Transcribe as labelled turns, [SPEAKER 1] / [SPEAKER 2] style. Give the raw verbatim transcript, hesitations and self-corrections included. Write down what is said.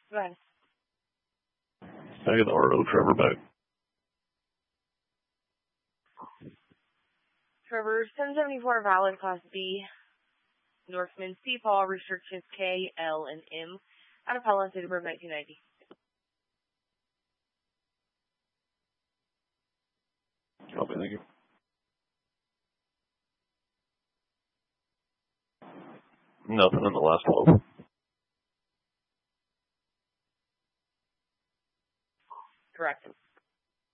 [SPEAKER 1] Go ahead.
[SPEAKER 2] I get the R O Trevor back.
[SPEAKER 1] Trevor, seven seventy-four, valid, Class B. Northman, C. Paul, restrictions K, L, and M. Out of Pella, date of birth nineteen ninety.
[SPEAKER 2] Okay, thank you. Nothing in the last twelve.